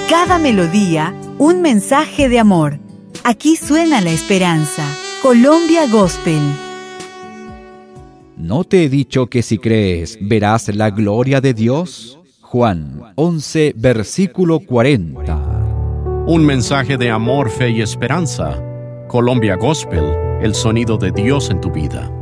Cada melodía, un mensaje de amor. Aquí suena la esperanza. Colombia Gospel. ¿No te he dicho que si crees, verás la gloria de Dios? Juan 11, versículo 40. Un mensaje de amor, fe y esperanza. Colombia Gospel, el sonido de Dios en tu vida.